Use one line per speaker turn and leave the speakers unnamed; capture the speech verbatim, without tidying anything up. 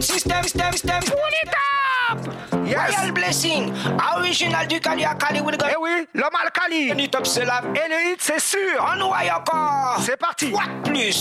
Système, système, système.
Yes.
Royal Blessing. Original du Kali à Kali with the
Eh oui, l'homme Al-Khali.
top c'est là.
Et le hit, c'est sûr.
On voit encore.
C'est parti.
Quoi de plus?